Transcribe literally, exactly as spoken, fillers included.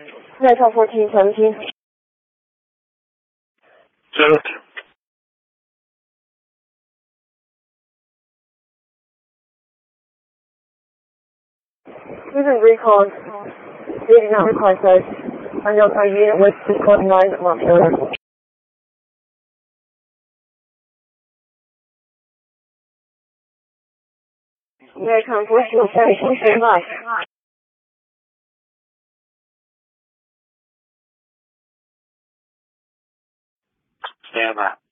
American fourteen seventeen. Zero. We've been recalled. They did not request us. I know our unit was disclosing lines at Montpelier. American fourteen seventeen, stand by. Stand by.